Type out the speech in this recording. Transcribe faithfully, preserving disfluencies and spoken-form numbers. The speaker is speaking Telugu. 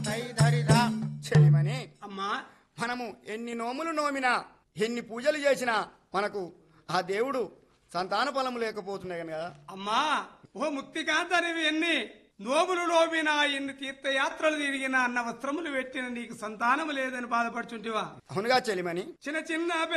చెలిమని అమ్మా మనము ఎన్ని నోములు నోమినా ఎన్ని పూజలు చేసినా మనకు ఆ దేవుడు సంతాన ఫలము లేకపోతున్నాయి కదా. అమ్మా ఓ ముక్తికాంతనివి ఎన్ని నోములు నోమినా ఎన్ని తీర్థయాత్రలు తిరిగినా అన్న వస్త్రములు పెట్టిన నీకు సంతానము లేదని బాధపడుచుంటివా? అవునుగా చెలిమని. చిన్న చిన్న